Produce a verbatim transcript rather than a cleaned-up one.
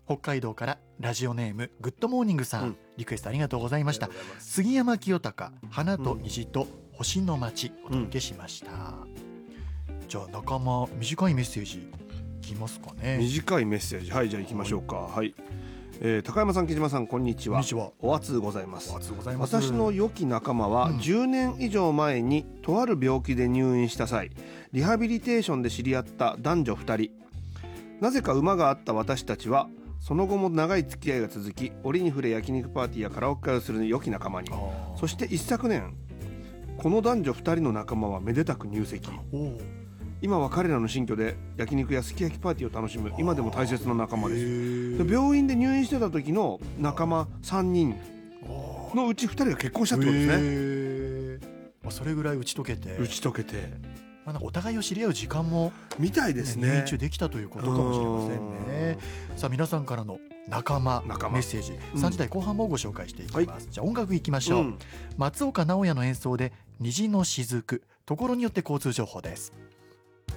北海道からラジオネームグッドモーニングさん、うん、リクエストありがとうございました。杉山清隆、花と虹と星の街、お届けしました、うん、じゃあ仲間短いメッセージいきますかね。 短いメッセージ、はい、じゃあ行きましょうか。はい、はい、えー、高山さん、木島さん、こんにちは。お暑うございます。私の良き仲間はじゅうねん以上前にとある病気で入院した際、リハビリテーションで知り合った男女ふたり。なぜか馬があった私たちはその後も長い付き合いが続き、折に触れ焼肉パーティーやカラオケ会をする良き仲間に。そして一昨年、この男女ふたりの仲間はめでたく入籍。今は彼らの新居で焼肉やすき焼きパーティーを楽しむ今でも大切な仲間です。で、病院で入院してた時の仲間さんにんのうちふたりが結婚したってことですね。 まあ、それぐらい打ち解けて打ち解けて、 まあ、なんかお互いを知り合う時間もみたいですね。 入院中できたということかもしれませんね。さあ、皆さんからの仲間メッセージ、うん、さんじ台後半もご紹介していきます、はい、じゃあ音楽いきましょう、うん、松岡直哉の演奏で虹の雫、ところによって交通情報です。